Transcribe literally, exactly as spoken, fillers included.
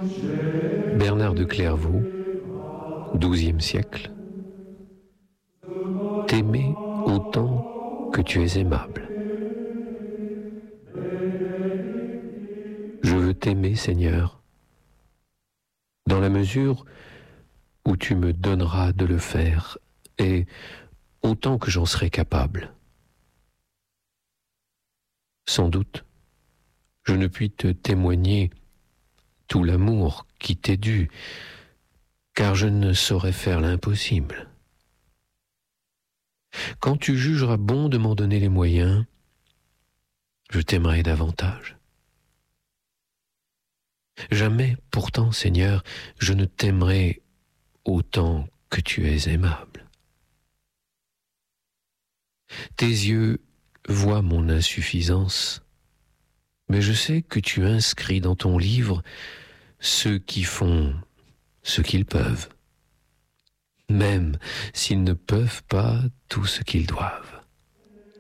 Bernard de Clairvaux, douzième siècle. T'aimer autant que tu es aimable. Je veux t'aimer, Seigneur, dans la mesure où tu me donneras de le faire, et autant que j'en serai capable. Sans doute, je ne puis te témoigner tout l'amour qui t'est dû, car je ne saurais faire l'impossible. Quand tu jugeras bon de m'en donner les moyens, je t'aimerai davantage. Jamais, pourtant, Seigneur, je ne t'aimerai autant que tu es aimable. Tes yeux voient mon insuffisance, mais je sais que tu inscris dans ton livre ceux qui font ce qu'ils peuvent, même s'ils ne peuvent pas tout ce qu'ils doivent.